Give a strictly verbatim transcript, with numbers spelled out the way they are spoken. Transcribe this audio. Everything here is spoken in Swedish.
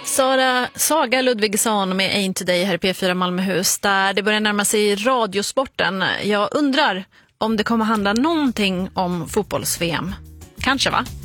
Sara, Saga Ludvigsson med Ain't Today här i P fyra Malmöhus, där det börjar närma sig radiosporten. Jag undrar om det kommer handla någonting om fotbolls-V M. Kanske, va?